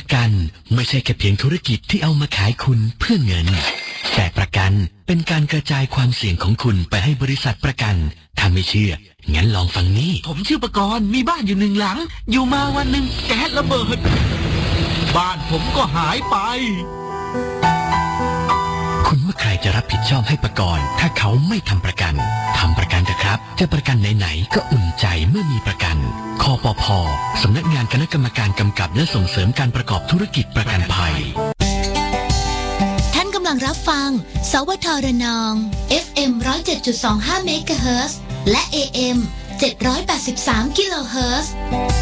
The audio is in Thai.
กันไม่ใช่แค่เพียงธุรกิจที่เอามาขายคุณเพื่อเงินแต่ประกันเป็นการกระจายความเสี่ยงของคุณไปให้บริษัทประกันถ้าไม่เชื่องั้นลองฟังนี่ผมชื่อประกรณ์มีบ้านอยู่1 หลังอยู่มาวันหนึ่งแก๊สระเบิดบ้านผมก็หายไปคุณว่าใครจะรับผิดชอบให้ประกรณ์ถ้าเขาไม่ทำประกันทำประกันเถอะครับจะประกันไหนๆก็อุ่นใจเมื่อมีประกันคปภ.สำนักงานคณะกรรมการกำกับและส่งเสริมการประกอบธุรกิจประกันภัยท่านกำลังรับฟังสวทรนอง FM 107.25 เมกะเฮิรตซ์และ AM 783 กิโลเฮิรตซ์